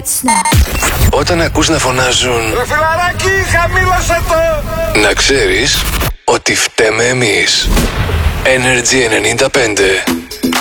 It's now. Όταν ακούς να φωνάζουν ρε φιλαράκι, χαμήλωσε το! να ξέρεις ότι φταίμε εμείς. Energy 95.